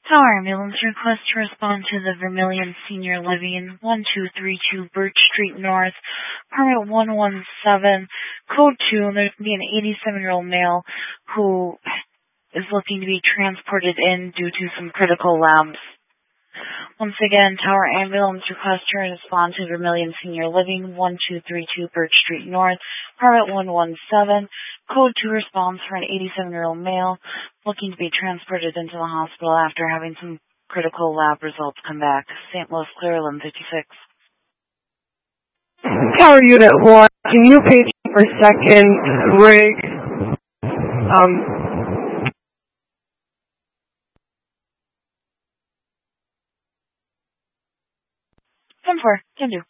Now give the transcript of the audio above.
Tower ambulance request to respond to the Vermilion Senior Living, 1232 Birch Street North, permit 117, code 2. There's going to be an 87-year-old male who is looking to be transported in due to some critical labs. Once again, Tower ambulance request to respond to Vermilion Senior Living, 1232 Birch Street North, permit 117, code 2 response for an 87-year-old male looking to be transported into the hospital after having some critical lab results come back. St. Louis Clear 1156. Tower Unit 1, can you page for second rig? 10-4, can do.